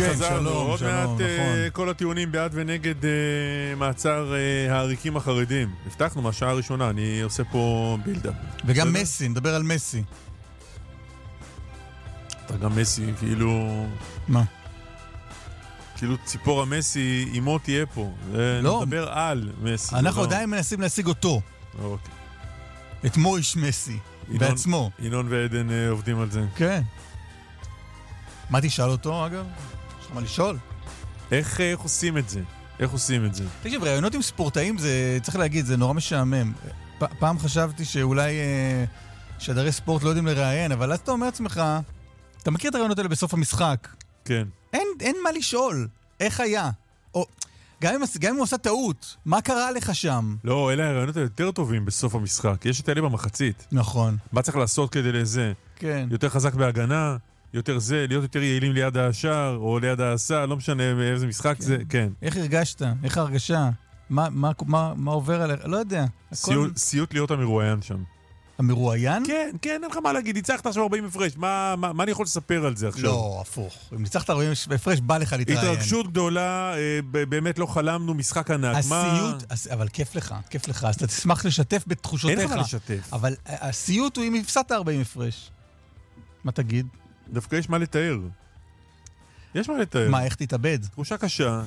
כן, חזרנו, שלום, עוד שלום, מעט נכון. כל הטיעונים בעד ונגד מעצר העריקים החרדים. הבטחנו מהשעה הראשונה, אני עושה פה בילדה. וגם מסי, נדבר על מסי. אתה גם מסי, כאילו... מה? כאילו ציפור המסי, אימו תהיה פה. לא. נדבר על מסי. אנחנו עדיין מנסים להשיג אותו. אוקיי. את מויש מסי, בעצמו. ינון ועדן עובדים על זה. כן. מה תשאל אותו, אגב? יש לך מה לשאול? איך עושים את זה? איך עושים את זה? תקשיב, רעיונות עם ספורטאים, זה, צריך להגיד, זה נורא משעמם. פעם חשבתי שאולי שדרי ספורט לא יודעים לראיין, אבל אז אתה אומר לעצמך, אתה מכיר את הרעיונות האלה בסוף המשחק? כן. אין מה לשאול. איך היה? או, גם אם הוא עושה טעות, מה קרה לך שם? לא, אלה הרעיונות היותר טובים בסוף המשחק. יש את אלה במחצית. נכון. מה צריך לעשות כדי לזה? כן. יותר חזק בהגנה, יותר זה, להיות יותר יעילים ליד השער, או ליד העשה, לא משנה איזה משחק כן. זה, כן. איך הרגשת? איך ההרגשה? מה עובר עליך? לא יודע. סיוט להיות המרואיין שם. המרואיין? כן, אין לך מה להגיד, ניצחת עכשיו 40 הפרש, מה אני יכול לספר על זה עכשיו? לא, הפוך. אם ניצחת 40 הפרש, בא לך להתראיין. התרגשות גדולה, באמת לא חלמנו, משחק ענק. הסיוט, אבל כיף לך, אז אתה תשמח לשתף בתחושותיך. אין לך לשתף. אבל הסיוט הוא אם הפסדת 40 הפרש. מה תגיד? דווקא יש מה לתאר. יש מה לתאר. מה, איך תתאבד? תחושה קשה.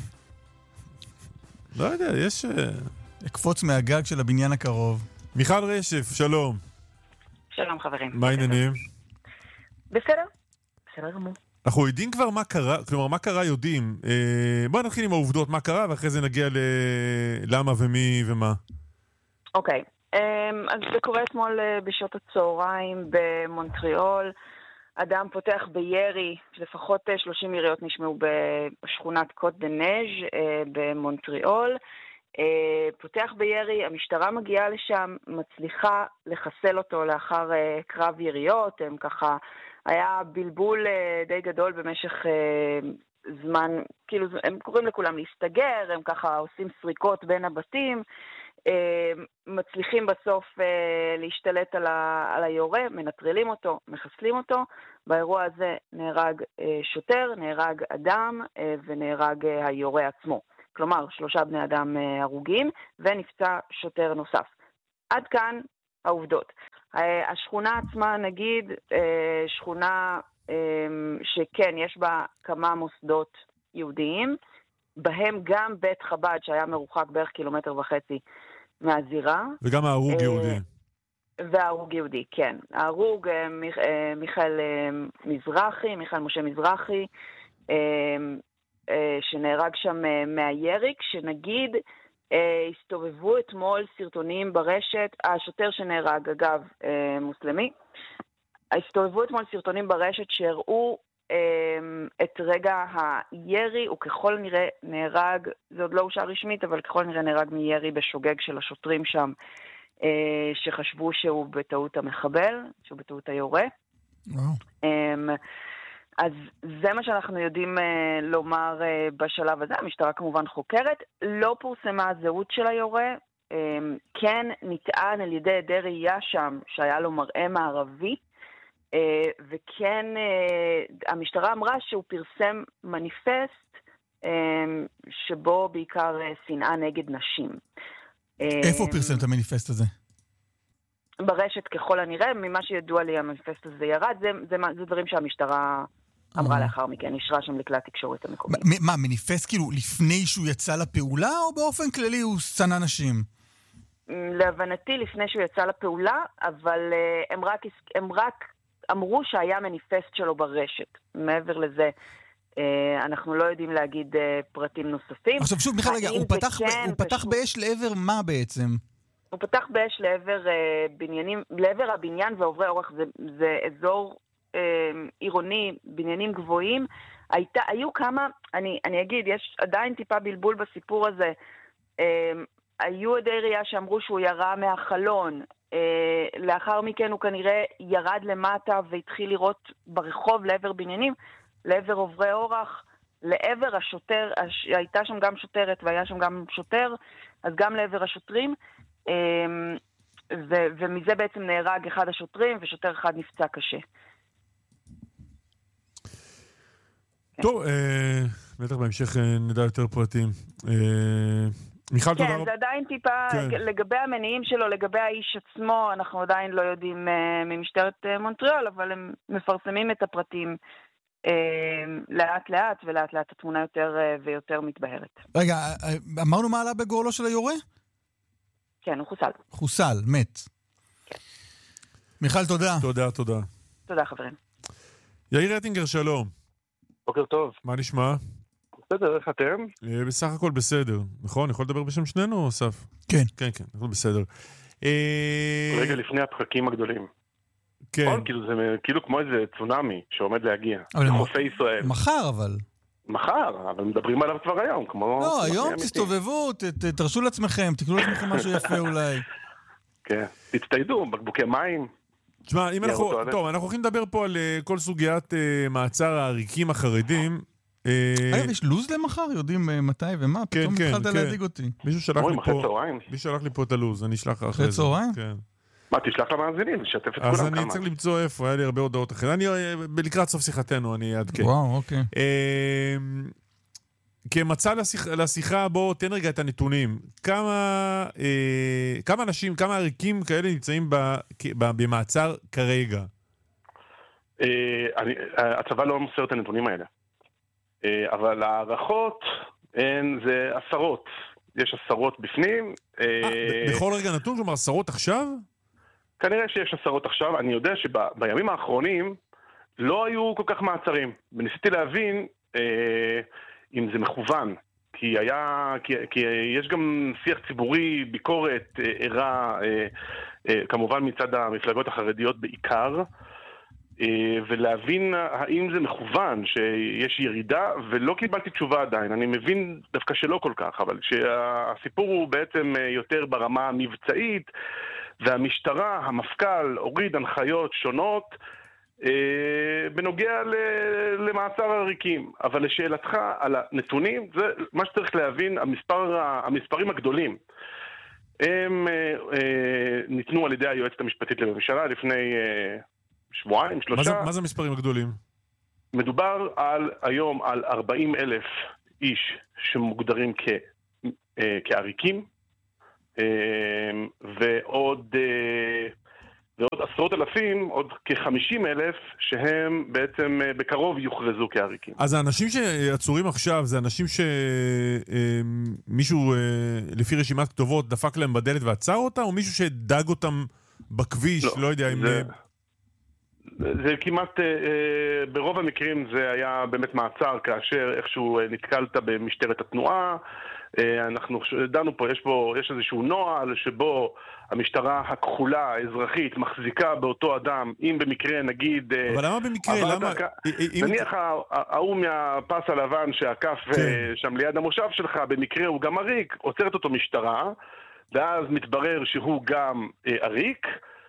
לא יודע, יש... אקפוץ מהגג של הבניין הקרוב. מיכל רשף, שלום. שלום חברים. מה העניינים? בסדר גמור. אנחנו יודעים כבר מה קרה, כלומר מה קרה יודעים. בוא נתחיל עם העובדות מה קרה ואחרי זה נגיע ללמה ומי ומה. אוקיי, אז זה קורה אתמול בשעות הצהריים במונטריאול. אדם פותח בירי, לפחות 30 יריות נשמעו בשכונת קוט דה נז' במונטריאול. פותח בירי, המשטרה מגיעה לשם, מצליחה לחסל אותו לאחר קרב יריות. הם ככה, היה בלבול די גדול במשך זמן, כאילו הם קוראים לכולם להסתגר, הם ככה עושים סריקות בין הבתים, מצליחים בסוף להשתלט על היורה, מנטרלים אותו, מחסלים אותו. באירוע הזה נהרג שוטר, נהרג אדם ונהרג היורה עצמו. כלומר, 3 בני אדם הרוגים ונפצע שוטר נוסף. עד כאן העובדות. השכונה עצמה, נגיד, שכונה שכן, יש בה כמה מוסדות יהודיים, בהם גם בית חב"ד שהיה מרוחק בערך 1.5 קילומטר מהזירה. וגם ההרוג יהודי. וההרוג יהודי, כן. ההרוג מיכאל משה מזרחי, שנהרג שם מהירי, כשנגיד הסתובבו אתמול סרטונים ברשת, השוטר שנהרג, אגב, מוסלמי, הסתובבו אתמול סרטונים ברשת שהראו את רגע הירי, הוא ככל נראה נהרג, זה עוד לא אושר רשמית, אבל ככל נראה נהרג מירי בשוגג של השוטרים שם, שחשבו שהוא בטעות המחבל, שהוא בטעות היורה. אז זה מה שאנחנו יודעים לומר בשלב הזה. המשטרה כמובן חוקרת. לא פורסמה הזהות של היורה. כן נטען על ידי עדי ראייה שם שהיה לו מראה מערבי. וכן המשטרה אמרה שהוא פרסם מניפסט שבו בעיקר שנאה נגד נשים. איפה הוא פרסם את המניפסט הזה? ברשת ככל הנראה, ממה שידוע לי המניפסט הזה ירד, זה דברים שהמשטרה אמרה לאחר מכן, נשרה שם לכלי התקשורת המקומית. מה, מניפסט כאילו לפני שהוא יצא לפעולה, או באופן כללי הוא שנא נשים? להבנתי לפני שהוא יצא לפעולה, אבל הם רק אמרו שהיה מניפסט שלו ברשת. מעבר לזה, אנחנו לא יודעים להגיד פרטים נוספים. עכשיו שוב, מיכל, רגע, הוא פתח באש לעבר מה בעצם? הוא פתח באש לעבר הבניין ועוברי אורח, זה אזור עירוני, בניינים גבוהים. היו כמה, אני אגיד, יש עדיין טיפה בלבול בסיפור הזה. היו עדי ראייה שאמרו שהוא ירה מהחלון, לאחר מכן הוא כנראה ירד למטה והתחיל לראות ברחוב לעבר בניינים, לעבר עוברי אורח, לעבר השוטר, הייתה שם גם שוטרת והיה שם גם שוטר, אז גם לעבר השוטרים, ומזה בעצם נהרג אחד השוטרים ושוטר אחד נפצע קשה. טוב, בטח בהמשך נדע יותר פרטים. מיכל, תודה רבה. כן, זה עדיין טיפה, לגבי המניעים שלו, לגבי האיש עצמו, אנחנו עדיין לא יודעים ממשטרת מונטריאול, אבל הם מפרסמים את הפרטים לאט לאט, ולאט לאט התמונה יותר ויותר מתבהרת. רגע, אמרנו מה עלה בגורלו של היורה? כן, הוא חוסל. חוסל, מת. כן. מיכל, תודה. תודה. תודה, חברים. יאיר אטינגר, שלום. בוקר טוב. מה נשמע? בסדר, איך אתם? בסך הכל בסדר. נכון? יכול לדבר בשם שנינו, אסף? כן. כן, הכל בסדר. רגע לפני הפחקים הגדולים. כן. זה כאילו כמו איזה צונאמי שעומד להגיע. לחופי ישראל. מחר אבל. מחר, אבל מדברים עליו כבר היום. לא, היום תסתובבו, תרשו לעצמכם, תקנו לעצמכם משהו יפה אולי. כן, תצטיידו, בקבוקי מים. תשמע, אנחנו הולכים לדבר פה על כל סוגיית מעצר העריקים החרדים. אגב, יש לוז למחר? יודעים מתי ומה? פתאום התחלת להדיג אותי. מישהו שלח לי פה את הלוז, אני אשלח אחרי זה. אחרי צהריים? כן. מה, תשלח למאזינים, לשתף את כולם כמה. אז אני צריך למצוא איפה, היה לי הרבה הודעות אחרי. לקראת סוף שיחתנו, אני אעדכן. וואו, אוקיי. כמצע לשיחה, בוא תן רגע את הנתונים. כמה אנשים, כמה עריקים כאלה נמצאים במעצר כרגע? הצבא לא מוסר את הנתונים האלה. אבל הערכות זה עשרות. יש עשרות בפנים. בכל רגע נתון, כלומר עשרות עכשיו? כנראה שיש עשרות עכשיו. אני יודע שבימים האחרונים לא היו כל כך מעצרים. וניסיתי להבין אם זה מכוון. כי יש גם שיח ציבורי, ביקורת, ערה, כמובן מצד המפלגות החרדיות בעיקר, ולהבין האם זה מכוון שיש ירידה, ולא קיבלתי תשובה עדיין. אני מבין דווקא שלא כל כך, אבל שהסיפור הוא בעצם יותר ברמה המבצעית, והמשטרה, המפכ"ל, הוריד הנחיות שונות בנוגע למעצר העריקים. אבל לשאלתך על הנתונים, זה מה שצריך להבין, המספרים הגדולים. הם ניתנו על ידי היועצת המשפטית לממשלה לפני שבועיים, 3. מה זה המספרים הגדולים? מדובר היום על 40,000 איש שמוגדרים כעריקים, ועוד עשרות אלפים, עוד כ-50,000 שהם בעצם בקרוב יוכרזו כעריקים. אז האנשים שעצורים עכשיו זה אנשים שמישהו לפי רשימת כתובות דפק להם בדלת ועצר אותה, או מישהו שדג אותם בכביש, לא יודע אם... זה כמעט, ברוב המקרים זה היה באמת מעצר, כאשר איכשהו נתקלת במשטרת התנועה. אנחנו דנו פה, יש איזשהו נוהל שבו המשטרה הכחולה, האזרחית, מחזיקה באותו אדם, אם במקרה נגיד... אבל למה במקרה? נניח ההוא מהפס הלבן שהקף שם ליד המושב שלך, במקרה הוא גם עריק, עוצרת אותו משטרה, ואז מתברר שהוא גם עריק,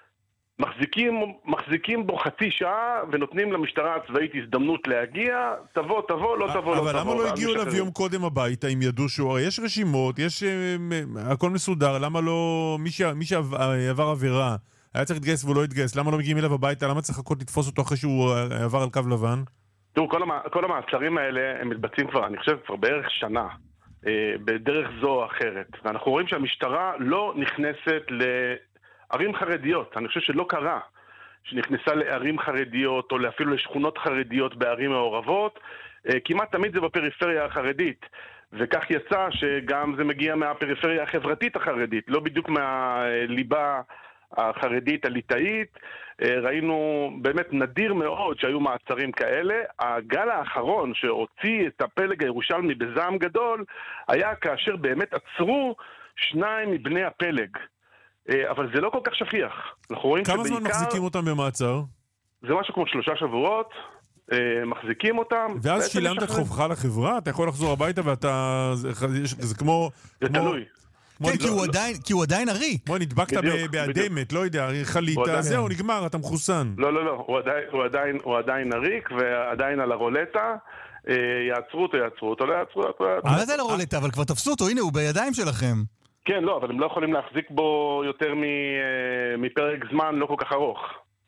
מחזיקים בו חצי שעה ונותנים למשטרה הצבאית הזדמנות להגיע, תבוא, לא תבוא, לא תבוא. אבל למה לא הגיעו אליו יום קודם הביתה אם ידעו שהוא... יש רשימות, יש... הכל מסודר, למה לא... מי שעבר עבירה היה צריך להתגייס והוא לא התגייס, למה לא מגיעים אליו הביתה? למה צריך לחכות לתפוס אותו אחרי שהוא עבר על קו לבן? תראו, כל המעצרים האלה הם מתבצעים כבר, אני חושב, כבר בערך שנה, בדרך זו או אחרת. ואנחנו רואים שהמשטרה לא נכנסת ערים חרדיות. אני חושב שלא קרה שנכנסה לערים חרדיות או אפילו לשכונות חרדיות בערים מעורבות. כמעט תמיד זה בפריפריה החרדית. וכך יצא שגם זה מגיע מהפריפריה החברתית החרדית, לא בדיוק מהליבה החרדית הליטאית. ראינו באמת נדיר מאוד שהיו מעצרים כאלה. הגל האחרון שהוציא את הפלג הירושלמי בזעם גדול היה כאשר באמת עצרו 2 מבני הפלג. אבל זה לא כל כך שפיח. כמה זמן מחזיקים אותם במעצר? זה משהו כמו 3 שבועות, מחזיקים אותם. ואז שילמת את חובך לחברה? אתה יכול לחזור הביתה ואתה... זה כמו... זה תלוי. כן, כי הוא עדיין עריק. כמו נדבקת באדמת, לא יודע, חלית, זהו, נגמר, אתה מחוסן. לא, הוא עדיין עריק ועדיין על הרולטה. יעצרו אותו, לא יעצרו אותו. מה זה על הרולטה? אבל כבר תפסו אותו, הנה, הוא בידיים שלכם. כן, לא, אבל הם לא יכולים להחזיק בו יותר מפרק זמן לא כל כך ארוך.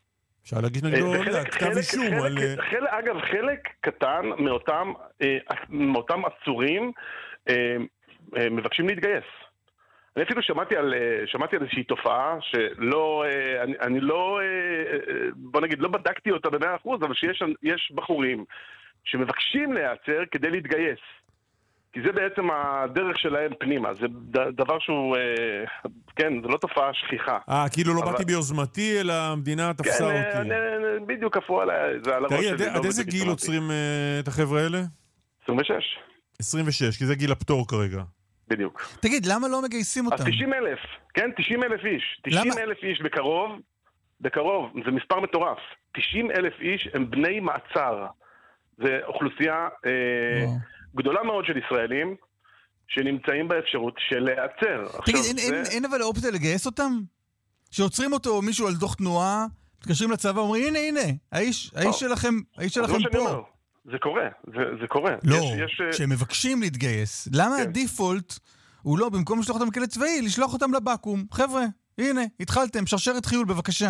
אפשר להגיש נגדו כתב אישום. אגב, חלק קטן מאותם עצורים מבקשים להתגייס. אני אפילו שמעתי על איזושהי תופעה שלא, אני לא, בוא נגיד, לא בדקתי אותה ב100%, אבל שיש בחורים שמבקשים להיעצר כדי להתגייס. כי זה בעצם הדרך שלהם פנימה. זה דבר שהוא, כן, זה לא תופעה שכיחה. כאילו לא באתי ביוזמתי, אלא המדינה תפסה אותי. כן, בדיוק כפו עליי, זה על הראש שלי. תגיד, עד איזה גיל עוצרים את החבר'ה האלה? 26. 26, כי זה גיל הפטור כרגע. בדיוק. תגיד, למה לא מגייסים אותם? 90,000, כן, 90,000 איש. 90,000 איש בקרוב, זה מספר מטורף. 90,000 איש הם בני מעצר. זה אוכלוסייה גדולה מאוד של ישראלים שנמצאים באפשרות של להיעצר. תגיד, אין אבל אופציה לגייס אותם? שעוצרים אותו מישהו על דוח תנועה, מתקשרים לצבא, אומרים, הנה, האיש שלכם פה. זה קורה. לא, שהם מבקשים להתגייס. למה הדיפולט הוא לא, במקום לשלוח אותם לכלא צבאי, לשלוח אותם לבקו"ם? חבר'ה, הנה, התחלתם, שרשרת חיול, בבקשה.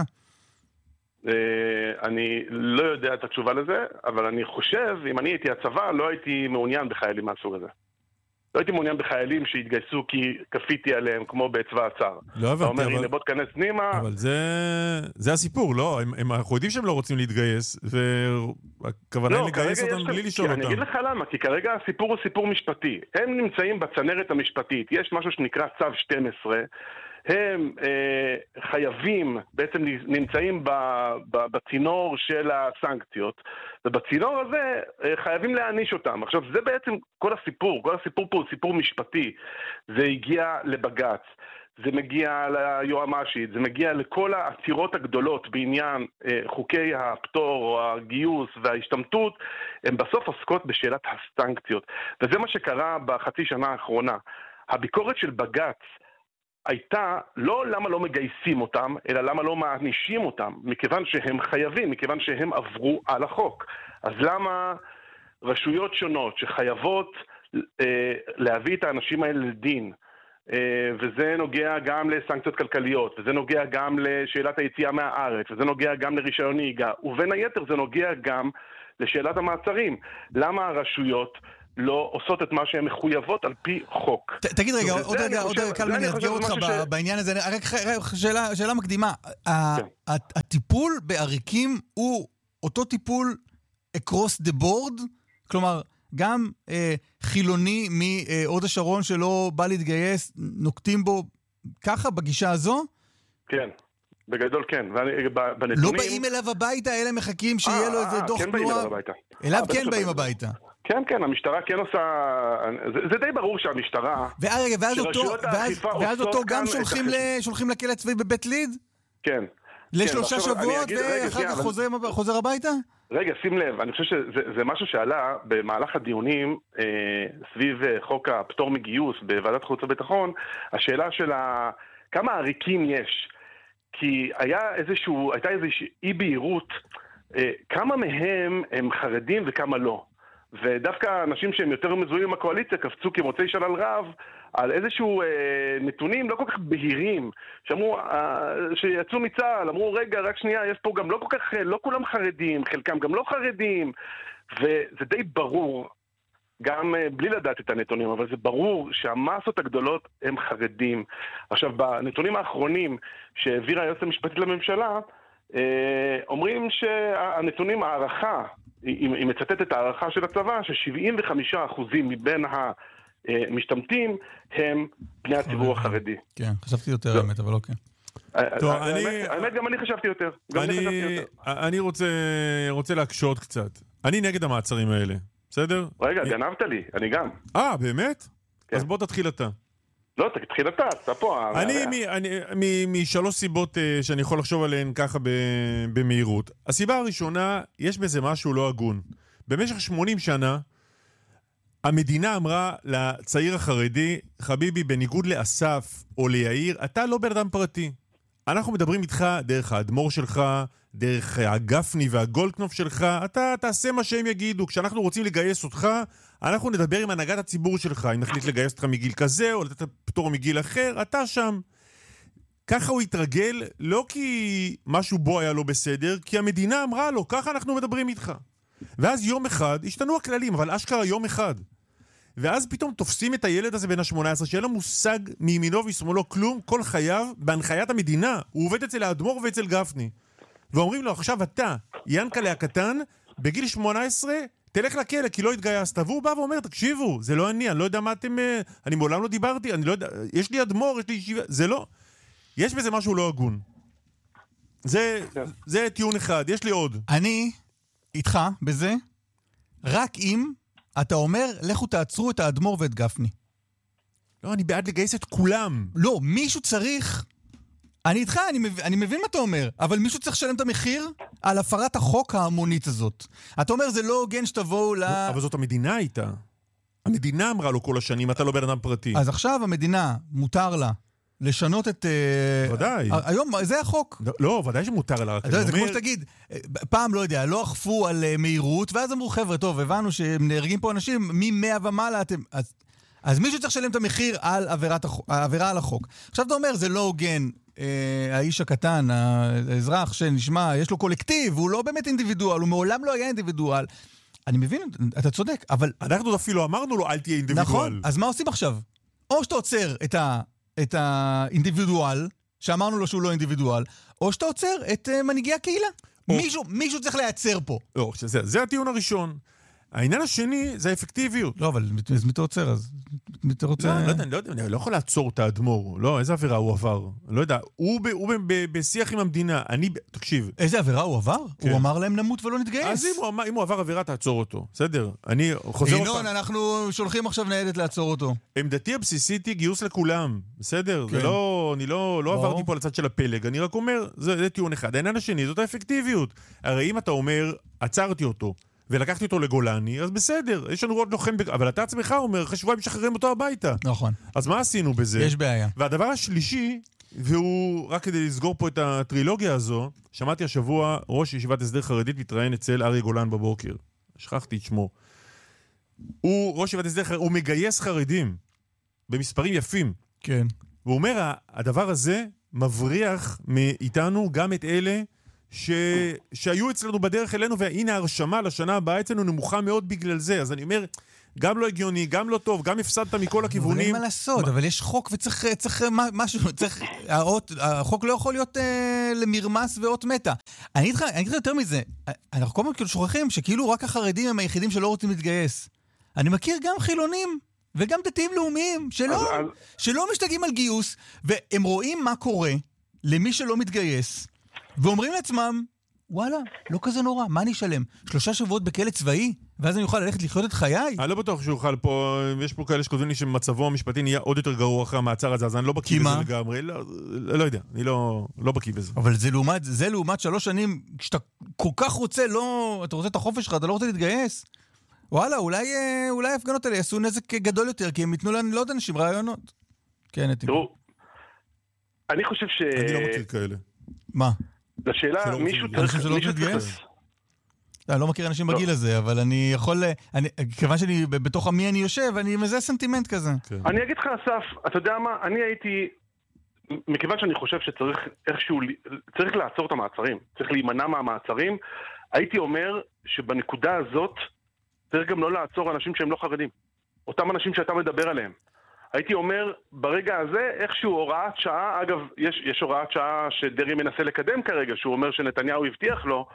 אני לא יודע את התשובה לזה, אבל אני חושב, אם אני הייתי הצבא, לא הייתי מעוניין בחיילים מהסוג הזה. לא הייתי מעוניין בחיילים שהתגייסו כי כפיתי עליהם, כמו בצבא הצער. לא הבנתי, אתה אומר, הנה, בוא תכנס פנימה. אבל זה הסיפור, לא? אנחנו יודעים שהם לא רוצים להתגייס, והכוונה היא לגייס אותם בלי לשאול אותם. אני אגיד לך למה, כי כרגע הסיפור הוא סיפור משפטי. הם נמצאים בצנרת המשפטית. יש משהו שנקרא צו 12, הם חייבים, בעצם נמצאים בצינור של הסנקציות, ובצינור הזה חייבים להעניש אותם. עכשיו, זה בעצם כל הסיפור פה הוא סיפור משפטי. זה הגיע לבג"ץ, זה מגיע ליועמ"שית, זה מגיע לכל העתירות הגדולות בעניין חוקי הפטור או הגיוס וההשתמטות, הן בסוף עוסקות בשאלת הסנקציות. וזה מה שקרה בחצי שנה האחרונה. הביקורת של בג"ץ הייתה לא למה לא מגייסים אותם, אלא למה לא מענישים אותם, מכיוון שהם חייבים, מכיוון שהם עברו על החוק. אז למה רשויות שונות שחייבות להביא את האנשים האלה לדין, וזה נוגע גם לסנקציות כלכליות, וזה נוגע גם לשאלת היציאה מהארץ, וזה נוגע גם לרישיון נהיגה, ובין היתר זה נוגע גם לשאלת המעצרים. למה הרשויות לא עושות את מה שהן מחויבות על פי חוק? תגיד רגע, עוד רגע, קלמן, אני אתגר אותך בעניין הזה. רק שאלה מקדימה. הטיפול בעריקים הוא אותו טיפול across the board? כלומר, גם חילוני מעוד השרון שלא בא להתגייס, נוקטים בו ככה, בגישה הזו? כן, בגדול כן. לא באים אליו הביתה, אלה מחכים שיהיה לו איזה דוח תנועה? אליו כן באים הביתה. כן, כן, המשטרה כן עושה, זה די ברור שהמשטרה, ואז אותו גם שולחים לכלא צבאי בבית ליד? כן. לשלושה שבועות ואחר כך חוזר הביתה? רגע, שים לב, אני חושב שזה משהו שעלה במהלך הדיונים סביב חוק הפטור מגיוס בוועדת חוץ וביטחון, השאלה של כמה עריקים יש, כי הייתה איזושהי אי בהירות, כמה מהם הם חרדים וכמה לא. ודווקא אנשים שהם יותר מזוהים עם הקואליציה קפצו כמוצאי שלל רב על איזשהו נתונים לא כל כך בהירים, שאמרו, שיצאו מצה"ל, אמרו רגע, רק שנייה, יש פה גם לא כולם חרדים, חלקם גם לא חרדים, וזה די ברור, גם בלי לדעת את הנתונים, אבל זה ברור שהמסות הגדולות הם חרדים. עכשיו, בנתונים האחרונים שהעבירה היועצת המשפטית לממשלה, אומרים שהנתונים, הערכה, היא מצטטת את הערכה של הצבא, ש75% מבין המשתמטים הם בני הציבור החרדי. כן, חשבתי יותר האמת, אבל אוקיי. האמת, גם אני חשבתי יותר. אני רוצה להקשות קצת. אני נגד המעצרים האלה, בסדר? רגע, גנבת לי, אני גם. באמת? אז בוא תתחיל אתה. לא, תתחיל אתה פה. אני משלוש סיבות שאני יכול לחשוב עליהן ככה במהירות. הסיבה הראשונה, יש בזה משהו לא הגון. במשך 80 שנה, המדינה אמרה לצעיר החרדי, חביבי, בניגוד לאסף או ליאיר, אתה לא בן אדם פרטי. אנחנו מדברים איתך דרך האדמו"ר שלך, דרך הגפני והגולדקנופ שלך, אתה תעשה מה שהם יגידו. כשאנחנו רוצים לגייס אותך, אנחנו נדבר עם הנהגת הציבור שלך. אם נחליט לגייס אותך מגיל כזה או לתת פטור מגיל אחר, אתה שם. ככה הוא התרגל, לא כי משהו בו היה לא בסדר, כי המדינה אמרה לו, ככה אנחנו מדברים איתך. ואז יום אחד, השתנו הכללים, אבל אשכרה יום אחד. ואז פתאום תופסים את הילד הזה בין ה-18, שאין לו מושג מימינו וישמאלו כלום, כל חייו, בהנחיית המדינה, הוא עובד אצל האדמו"ר ואצל גפני. ואומרים לו, עכשיו אתה, ינקלה הקטן, בגיל 18, תלך לכלא, כי לא התגייסת. והוא בא ואומר, תקשיבו, זה לא אני לא יודע מה אתם, אני מעולם לא דיברתי, אני לא יודע, יש לי אדמו"ר, יש לי ישיבה, זה לא, יש בזה משהו לא הגון. זה טיעון אחד, יש לי עוד. אני איתך בזה, רק אם אתה אומר, לכו תעצרו את האדמו"ר ואת גפני. לא, אני בעד לגייס את כולם. לא, מישהו צריך, אני איתך, אני מבין מה אתה אומר, אבל מישהו צריך לשלם את המחיר על הפרת החוק ההמונית הזאת. אתה אומר, זה לא הוגן שתבואו אבל זאת המדינה הייתה. המדינה אמרה לו כל השנים, אתה לא בן אדם פרטי. אז עכשיו המדינה, מותר לה לשנות את... ודאי. היום, זה החוק. לא, ודאי שמותר לה. זה כמו שתגיד, פעם, לא יודע, לא אכפו על מהירות, ואז אמרו, חבר'ה, טוב, הבנו שנהרגים פה אנשים, מ-100 ומעלה אתם... אז מישהו צריך לשלם את המחיר על עבירה על החוק. עכשיו אתה אומר, זה לא הוגן, האיש הקטן, האזרח שנשמע, יש לו קולקטיב, הוא לא באמת אינדיבידואל, הוא מעולם לא היה אינדיבידואל. אני מבין, אתה צודק, אבל... אנחנו אפילו אמרנו לו, אל תהיה אינדיבידואל. נכון, אז מה עושים עכשיו? או שאתה עוצר את האינדיבידואל, שאמרנו לו שהוא לא אינדיבידואל, או שאתה עוצר את מנהיגי הקהילה. מישהו צריך להיעצר פה. לא, זה הטיעון הראשון. העניין השני זה האפקטיביות. לא, אבל מי אתה עוצר אז? מי אתה רוצה... אני לא יכול לעצור את האדמו"ר. לא, איזה עבירה הוא עבר? לא יודע. הוא בשיח עם המדינה. תקשיב. איזה עבירה הוא עבר? הוא אמר להם נמות ולא נתגייס. אז אם הוא עבר עבירה, תעצור אותו. בסדר? אני חוזר אותך. ינון, אנחנו שולחים עכשיו ניידת לעצור אותו. עמדתי הבסיסית היא גיוס לכולם. בסדר? זה לא... אני לא עברתי פה לצד של הפלג. אני רק אומר, זה טיעון אחד. העניין השני, זאת האפקטיביות. הרי אם אתה אומר, עצרתי אותו, ולקחתי אותו לגולני, אז בסדר, יש לנו עוד לוחם, אבל אתה עצמך אומר, אחרי שבועיים משחררים אותו הביתה. נכון. אז מה עשינו בזה? יש בעיה. והדבר השלישי, והוא רק כדי לסגור פה את הטרילוגיה הזו, שמעתי השבוע ראש ישיבת הסדר חרדית מתראיין אצל אריה גולן בבוקר. שכחתי את שמו. הוא ראש ישיבת הסדר חרדית, הוא מגייס חרדים במספרים יפים. כן. והוא אומר, הדבר הזה מבריח מאיתנו גם את אלה שהיו אצלנו בדרך אלינו, והנה ההרשמה לשנה הבאה אצלנו נמוכה מאוד בגלל זה. אז אני אומר, גם לא הגיוני, גם לא טוב, גם הפסדת מכל הכיוונים. אבל אין מה לעשות, אבל יש חוק וצריך משהו, החוק לא יכול להיות למרמס ואות מתה. אני אגיד יותר מזה, אנחנו כל הזמן שוכחים שכאילו רק החרדים הם היחידים שלא רוצים להתגייס. אני מכיר גם חילונים וגם דתיים לאומיים שלא משתגעים על גיוס, והם רואים מה קורה למי שלא מתגייס, ואומרים לעצמם, וואלה, לא כזה נורא, מה אני אשלם? 3 שבועות בכלא צבאי? ואז אני אוכל ללכת לחיות את חיי? אני לא בטוח שהוא יוכל פה, יש פה כאלה שכותבים לי שמצבו המשפטי נהיה עוד יותר גרוע אחרי המעצר הזה, אז אני לא בקיא בזה לגמרי, לא יודע, אני לא בקיא בזה. אבל זה לעומת 3 שנים, כשאתה כל כך רוצה, אתה רוצה את החופש שלך, אתה לא רוצה להתגייס? וואלה, אולי ההפגנות האלה יעשו נזק גדול יותר, כי הם ייתנו לנו לא עוד אנשים רעיונות. כן, תראו, אני חושב אני לא מכיר כאלה. מה? לשאלה, מישהו צריך להתגייס. אני לא מכיר אנשים בגיל הזה, אבל אני יכול... כיוון שאני בתוך עמי אני יושב, אני מזה סנטימנט כזה. אני אגיד לך, אסף, אתה יודע מה? אני הייתי... מכיוון שאני חושב שצריך איכשהו... צריך לעצור את המעצרים. צריך להימנע מהמעצרים. הייתי אומר שבנקודה הזאת צריך גם לא לעצור אנשים שהם לא חרדים. אותם אנשים שאתה מדבר עליהם. הייתי אומר, ברגע הזה, איכשהו הוראת שעה, אגב, יש הוראת שעה שדרי מנסה לקדם כרגע, שהוא אומר שנתניהו הבטיח לו,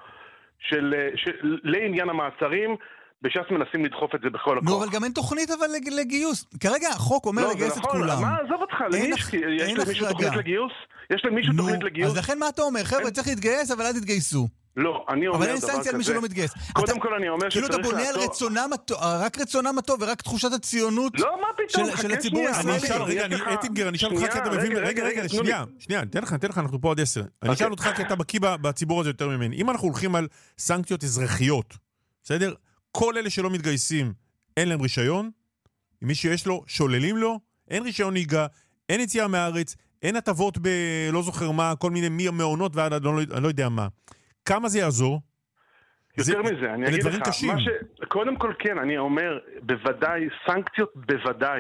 לעניין המעצרים, בש"ס מנסים לדחוף את זה בכל הכוח. נו, אבל גם אין תוכנית אבל לגיוס. כרגע החוק אומר לגייס את כולם. מה, עזוב אותך, יש למישהו תוכנית לגיוס? יש למישהו תוכנית לגיוס? אז לכן מה אתה אומר? חבר'ה, צריך להתגייס, אבל אל תתגייסו. לא, אני אומר אבל אין סנקציה על מי שלא מתגייס. קודם כל אני אומר כאילו אתה בונה על רק רצונם הטוב ורק תחושת הציונות של הציבור הישראלי. רגע, אטינגר, אני אשאל אותך כי אתה מבין... רגע, שנייה, תן לך, אנחנו פה עד 10. אני אשאל אותך כי אתה בקיא בציבור הזה יותר ממני. אם אנחנו הולכים על סנקציות אזרחיות, בסדר? כל אלה שלא מתגייסים, אין להם רישיון. מי שיש לו, שוללים לו. אין רישיון נהיגה, אין יציאה מהארץ, אין הטבות בלא זוכר מה, כל מיני מעונות ועד אני לא יודע מה. כמה זה יעזור? יותר מזה, אני אגיד לך, קודם כל כן, אני אומר, בוודאי, סנקציות בוודאי,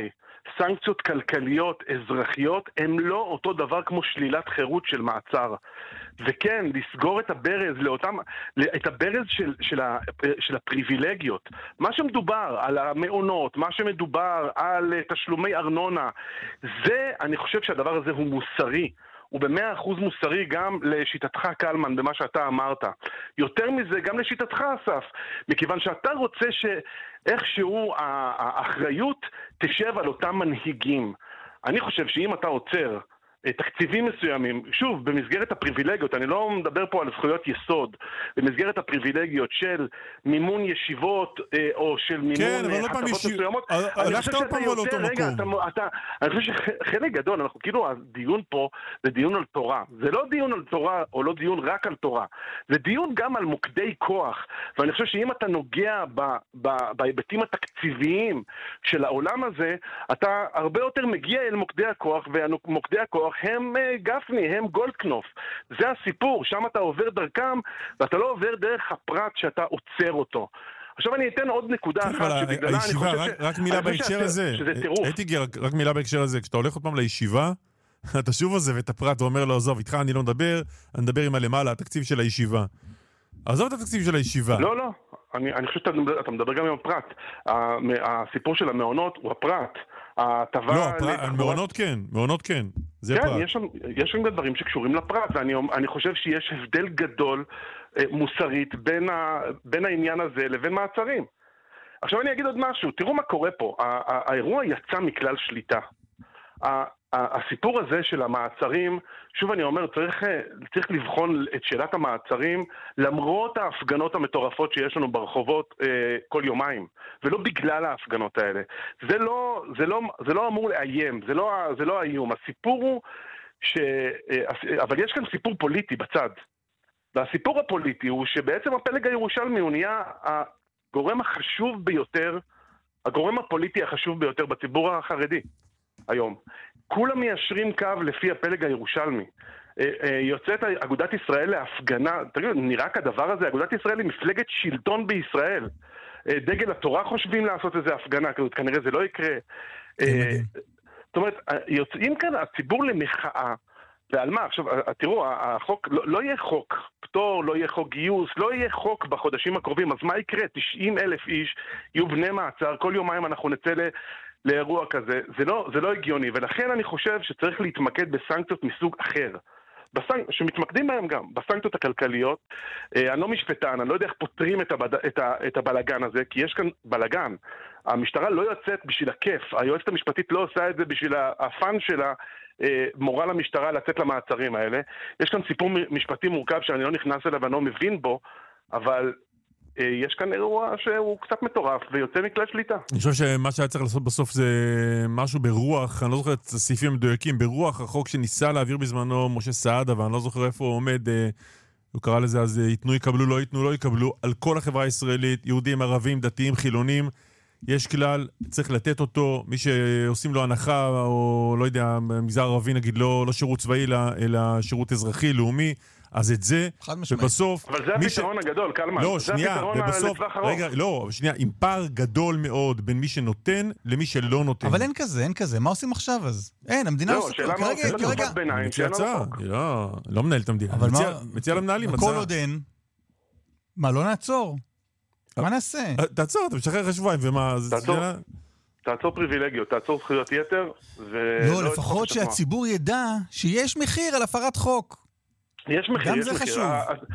סנקציות כלכליות, אזרחיות, הם לא אותו דבר כמו שלילת חירות של מעצר. וכן, לסגור את הברז את הברז של הפריבילגיות. מה שמדובר על המעונות, מה שמדובר על תשלומי ארנונה, אני חושב שהדבר הזה הוא מוסרי. הוא ב100% מוסרי גם לשיטתך קלמן, במה שאתה אמרת. יותר מזה, גם לשיטתך אסף, מכיוון שאתה רוצה שאיכשהו האחריות תשב על אותם מנהיגים. אני חושב שאם אתה עוצר תקציבים מסוימים, שוב, במסגרת הפריבילגיות, אני לא מדבר פה על זכויות יסוד, במסגרת הפריבילגיות של מימון ישיבות, או של מימון הטבות מסוימות, אני חושב שאתה יותר, רגע, אני חושב שחלק גדול, אנחנו כאילו, הדיון פה זה דיון על תורה, זה לא דיון על תורה, או לא דיון רק על תורה, זה דיון גם על מוקדי כוח, ואני חושב שאם אתה נוגע בהיבטים התקציביים של העולם הזה, אתה הרבה יותר מגיע אל מוקדי הכוח, ומוקדי הכוח הם גפני, הם גולדקנופ. זה הסיפור, שם אתה עובר דרכם, ואתה לא עובר דרך הפרט שאתה עוצר אותו. עכשיו אני אתן עוד נקודה אחת שבגללה אני חושב רק מילה בהקשר הזה. הייתי רק מילה בהקשר הזה. כשאתה הולך עוד פעם לישיבה, אתה שוב עוזב את הפרט ואומר לו, עזוב, איתך אני לא מדבר, אני מדבר עם הלמעלה, התקציב של הישיבה. עזוב את התקציב של הישיבה. לא, לא. אני חושב שאתה מדבר גם עם הפרט. הסיפור של המעונות הוא הפרט. לא, מעונות כן. זה כן, פרט. יש שם דברים שקשורים לפרט, ואני חושב שיש הבדל גדול מוסרית בין העניין הזה לבין מעצרים. עכשיו אני אגיד עוד משהו, תראו מה קורה פה. האירוע יצא מכלל שליטה. הסיפור הזה של המעצרים, שוב אני אומר, צריך לבחון את שאלת המעצרים למרות ההפגנות המטורפות שיש לנו ברחובות כל יומיים, ולא בגלל ההפגנות האלה. זה לא אמור לאיים, זה לא האיום. הסיפור הוא אבל יש כאן סיפור פוליטי בצד. והסיפור הפוליטי הוא שבעצם הפלג הירושלמי הוא נהיה הגורם החשוב ביותר, הגורם הפוליטי החשוב ביותר בציבור החרדי היום. כולם מיישרים קו לפי הפלג הירושלמי. יוצאת אגודת ישראל להפגנה, תגידו, נראה כדבר הזה, אגודת ישראל היא מפלגת שלטון בישראל. דגל התורה חושבים לעשות איזה הפגנה, כנראה זה לא יקרה. זאת אומרת, יוצאים כאן הציבור למחאה, ועל מה? עכשיו, תראו, החוק, לא יהיה חוק פטור, לא יהיה חוק גיוס, לא יהיה חוק בחודשים הקרובים, אז מה יקרה? 90,000 איש יהיו בני מעצר, כל יומיים אנחנו נצא לאירוע כזה, זה לא הגיוני, ולכן אני חושב שצריך להתמקד בסנקציות מסוג אחר, שמתמקדים בהם גם, בסנקציות הכלכליות. אני לא משפטן, אני לא יודע איך פותרים את הבלגן הזה, כי יש כאן בלגן. המשטרה לא יוצאת בשביל הכיף, היועצת המשפטית לא עושה את זה בשביל הפן שלה, מורה למשטרה לצאת למעצרים האלה. יש כאן סיפור משפטי מורכב שאני לא נכנס אליו ואני לא מבין בו, אבל יש כאן אירוע שהוא קצת מטורף ויוצא מכלל שליטה. אני חושב שמה שהיה צריך לעשות בסוף זה משהו ברוח, אני לא זוכר את הסעיפים המדויקים, ברוח החוק שניסה להעביר בזמנו משה סעדה, ואני לא זוכר איפה הוא עומד, הוא קרא לזה אז ייתנו יקבלו, לא ייתנו לא יקבלו, על כל החברה הישראלית, יהודים, ערבים, דתיים, חילונים, יש כלל, צריך לתת אותו, מי שעושים לו הנחה, או לא יודע, במגזר הערבי נגיד לא שירות צבאי, אלא שירות אזרחי, לאומי, אז את זה, ובסוף... אבל זה הפתרון הגדול, קלמן. לא, שנייה, ובסוף... רגע, לא, שנייה, עם פער גדול מאוד בין מי שנותן למי שלא נותן. אבל אין כזה, מה עושים עכשיו אז? אין, המדינה... לא, שאלה מה עושים לתקופת ביניים, מציע הצעה, לא מנהל את המדינה. מציע למנהלים הצעה. כל עוד אין, מה, לא נעצור? מה נעשה? תעצור, אתה משחרר אחרי שבועיים, ומה... תעצור פריבילגיות, תעצור זכויות יתר, לא, לפחות שהציבור ידע שיש מחיר על הפרת חוק. יש מחיר, גם זה חשוב.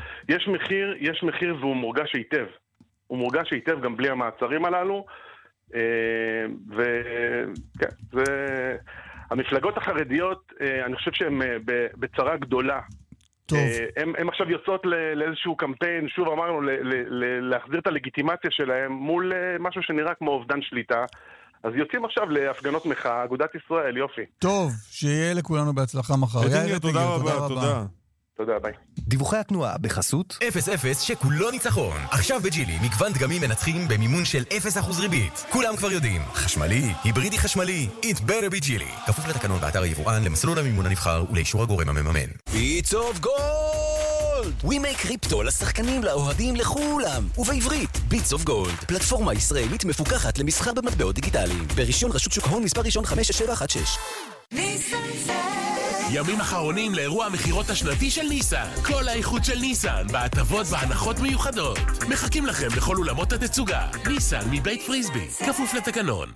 יש מחיר והוא מורגש היטב. הוא מורגש היטב גם בלי המעצרים הללו. וכן, המפלגות החרדיות, אני חושב שהן בצרה גדולה. טוב. הם עכשיו יוצאות לאיזשהו קמפיין, שוב אמרנו, להחזיר את הלגיטימציה שלהם מול משהו שנראה כמו אובדן שליטה. אז יוצאים עכשיו להפגנות מחאה, אגודת ישראל, יופי. טוב, שיהיה לכולנו בהצלחה מחר. תודה רבה, תודה. תודה, ביי. דיווחי התנועה בחסות 0-0 שכולו ניצחון. עכשיו בג'ילי מגוון דגמים מנצחים במימון של 0% ריבית. כולם כבר יודעים, חשמלי, היברידי חשמלי, It better be ג'ילי. כפוף לתקנון באתר היבואן, למסלול המימון הנבחר ולאישור הגורם המממן. It's of gold! גולד! ווימי קריפטו לשחקנים, לאוהדים, לכולם. ובעברית, ביטס אוף גולד. פלטפורמה ישראלית מפוקחת למסחר במטבעות דיגיטליים. ברישיון רשות שוק ההון מספר ראשון 5716. ימים אחרונים לאירוע המחירות השנתי של ניסן. כל האיכות של ניסן, בהטבות והנחות מיוחדות. מחכים לכם בכל אולמות התצוגה. ניסן מבית פריסבי, כפוף לתקנון.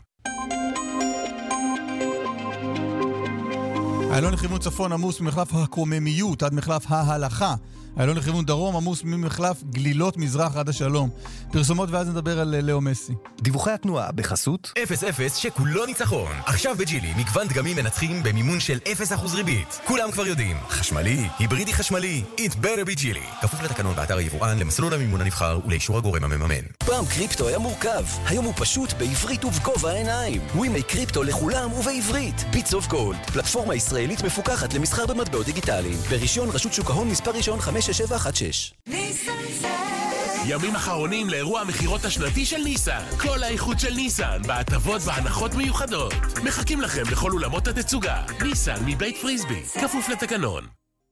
איילון לכיוון צפון עמוס ממחלף הקוממיות עד מחלף ההלכה. איילון לכיוון דרום עמוס ממחלף גלילות מזרח עד השלום. פרסומות ואז נדבר על לאו מסי. דיווחי התנועה בחסות 0-0 שכולו ניצחון. עכשיו בג'ילי מגוון דגמים מנצחים במימון של 0% ריבית. כולם כבר יודעים, חשמלי, היברידי חשמלי, it better be ג'ילי. כפוף לתקנון באתר היבואן, למסלול המימון הנבחר ולאישור הגורם המממן. פעם קריפטו היה מורכב, היום הוא פשוט בעברית ובגובה העיניים. ווימי קריפטו לכולם ובעברית. ביטס אוף גולד, פלטפורמה ישראלית מפוקחת למסחר במטבעות דיגיטליים. ברישיון רשות שוק ההון מספר ראשון 5716. ימים אחרונים לאירוע המחירות השנתי של ניסן. כל האיכות של ניסן, בהטבות והנחות מיוחדות. מחכים לכם בכל אולמות התצוגה. ניסן מבית פריסבי, כפוף לתקנון.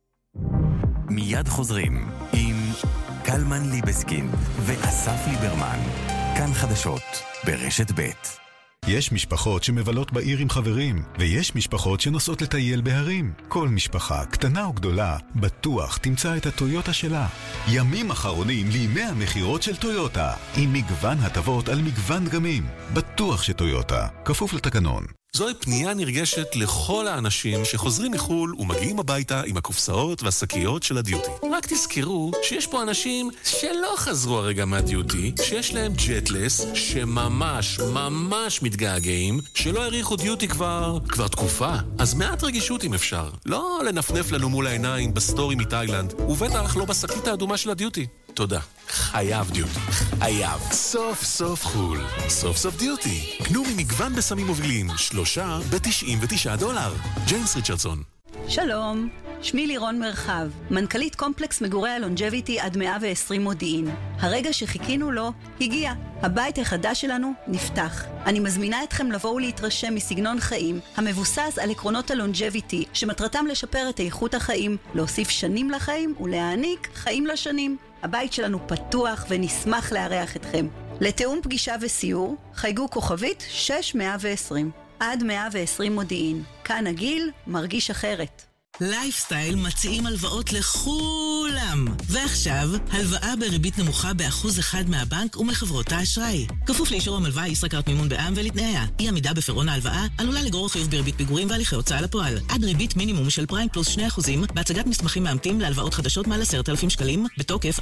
מיד חוזרים עם קלמן ליבסקין ואסף ליברמן. כאן חדשות ברשת ב'. יש משפחות שמבלות בעיר עם חברים, ויש משפחות שנוסעות לטייל בהרים. כל משפחה, קטנה או גדולה, בטוח תמצא את הטויוטה שלה. ימים אחרונים לימי המחירות של טויוטה, עם מגוון הטבות על מגוון דגמים. בטוח שטויוטה, כפוף לתקנון. זוהי פנייה נרגשת לכל האנשים שחוזרים מחול ומגיעים הביתה עם הקופסאות והשקיות של הדיוטי. רק תזכרו שיש פה אנשים שלא חזרו הרגע מהדיוטי, שיש להם ג'טלס, שממש מתגעגעים, שלא העריכו דיוטי כבר תקופה. אז מעט רגישות אם אפשר. לא לנפנף לנו מול העיניים בסטורי מתאילנד, ובטח לא בשקית האדומה של הדיוטי. תודה. חייב דיוטי. חייב. סוף סוף חול. סוף סוף דיוטי. קנו ממגוון בסמים מובילים. 3 ב$99. ג'יימס ריצ'רדסון. שלום. שמי לירון מרחב, מנכ"לית קומפלקס מגורי הלונג'ביטי עד 120 מודיעין. הרגע שחיכינו לו הגיע. הבית החדש שלנו נפתח. אני מזמינה אתכם לבוא ולהתרשם מסגנון חיים המבוסס על עקרונות הלונג'ביטי, שמטרתם לשפר את איכות החיים, להוסיף שנים לחיים ולהעניק חיים לשנים. הבית שלנו פתוח ונשמח לארח אתכם. לתאום פגישה וסיור, חייגו כוכבית 6120. עד 120 מודיעין. כאן הגיל מרגיש אחרת. לייפסטייל מציעים הלוואות לכולם. ועכשיו, הלוואה בריבית נמוכה ב1% מהבנק ומחברות האשראי. כפוף לאישור המלווה ישראכרט מימון בע"מ ולתנאיה. אי עמידה בפירעון ההלוואה עלולה לגרור חיוב בריבית פיגורים והליכי הוצאה לפועל. עד ריבית מינימום של פריים פלוס 2% בהצגת מסמכים מאמתים להלוואות חדשות מעל 10,000 שקלים, בתוקף